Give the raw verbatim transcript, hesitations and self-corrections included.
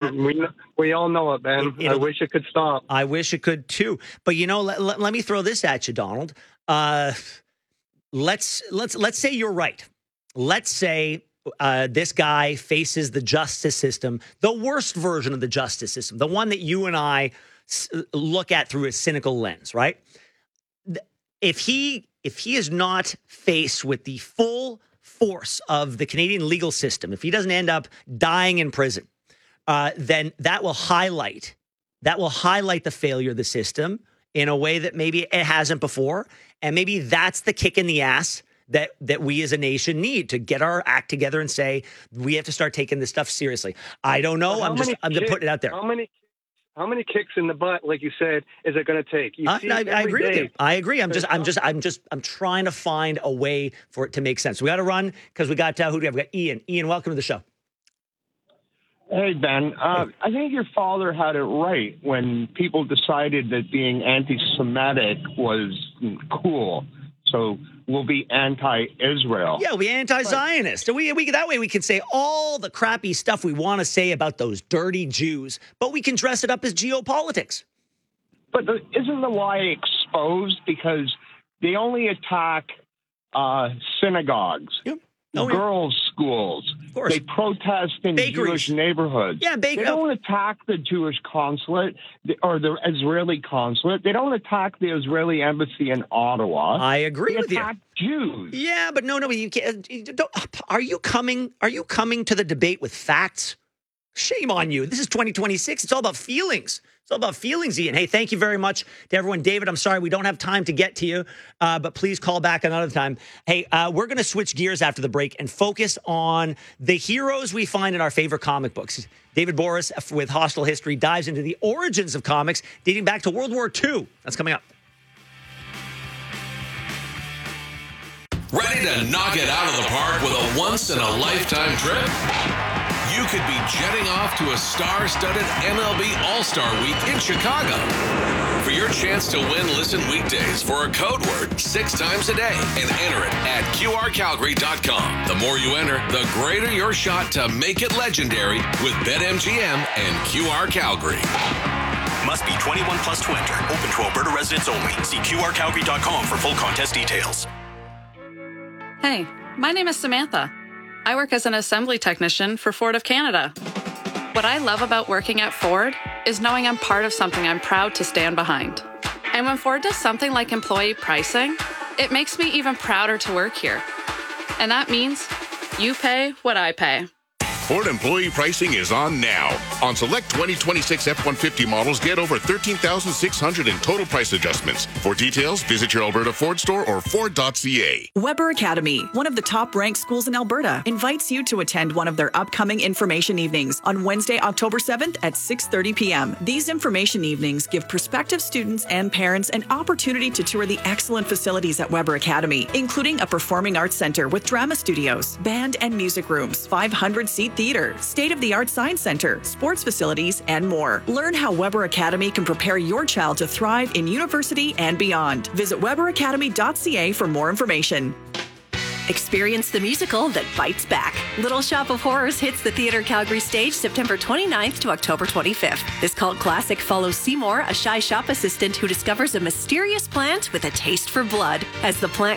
we we all know it, Ben. It, I wish it could stop. I wish it could too. But you know, let, let, let me throw this at you, Donald. Uh, let's let's let's say you're right. Let's say uh, this guy faces the justice system, the worst version of the justice system, the one that you and I s- look at through a cynical lens, right? If he if he is not faced with the full force of the Canadian legal system, if he doesn't end up dying in prison, uh, then that will highlight that will highlight the failure of the system in a way that maybe it hasn't before, and maybe that's the kick in the ass that that we as a nation need to get our act together and say we have to start taking this stuff seriously. I don't know. I'm just I'm just putting it out there. How many how many kicks in the butt, like you said, is it going to take? You Uh, see I, it I every agree with day. you. I agree. I'm just, I'm just, I'm just, I'm trying to find a way for it to make sense. We got to run because we got uh, who do we have? We got Ian. Ian, welcome to the show. Hey, Ben. Uh, I think your father had it right when people decided that being anti-Semitic was cool. So we'll be anti-Israel. Yeah, we'll be anti-Zionist. But, we, we, that way we can say all the crappy stuff we want to say about those dirty Jews, but we can dress it up as geopolitics. But the, isn't the lie exposed because they only attack uh, synagogues, Yep. Oh, girls' yeah. schools. Of course. They protest in Bakeries. Jewish neighborhoods. Yeah, bake- They don't attack the Jewish consulate or the Israeli consulate. They don't attack the Israeli embassy in Ottawa. I agree they with attack you. Jews. Yeah, but no, no, you can't. You don't, are you coming? Are you coming to the debate with facts? Shame on you. This is twenty twenty-six. It's all about feelings. It's all about feelings, Ian. Hey, thank you very much to everyone. David, I'm sorry we don't have time to get to you, uh, but please call back another time. Hey, uh, we're going to switch gears after the break and focus on the heroes we find in our favorite comic books. David Boris with Hostile History dives into the origins of comics dating back to World War Two. That's coming up. Ready to knock it out of the park with a once-in-a-lifetime trip? You could be jetting off to a star-studded M L B All-Star Week in Chicago. For your chance to win, listen weekdays for a code word six times a day and enter it at Q R Calgary dot com. The more you enter, the greater your shot to make it legendary with BetMGM and Q R Calgary. Must be twenty-one plus to enter. Open to Alberta residents only. See Q R Calgary dot com for full contest details. Hey, my name is Samantha. I work as an assembly technician for Ford of Canada. What I love about working at Ford is knowing I'm part of something I'm proud to stand behind. And when Ford does something like employee pricing, it makes me even prouder to work here. And that means you pay what I pay. Ford employee pricing is on now. On select twenty twenty-six F one fifty models, get over thirteen thousand six hundred dollars in total price adjustments. For details, visit your Alberta Ford store or Ford dot C A. Weber Academy, one of the top-ranked schools in Alberta, invites you to attend one of their upcoming information evenings on Wednesday, October seventh at six thirty p.m. These information evenings give prospective students and parents an opportunity to tour the excellent facilities at Weber Academy, including a performing arts center with drama studios, band and music rooms, five hundred seat theater, state-of-the-art science center, sports facilities, and more. Learn how Weber Academy can prepare your child to thrive in university and beyond. Visit Weber Academy dot C A for more information. Experience the musical that bites back. Little Shop of Horrors hits the Theatre Calgary stage September twenty-ninth to October twenty-fifth. This cult classic follows Seymour, a shy shop assistant who discovers a mysterious plant with a taste for blood. As the plant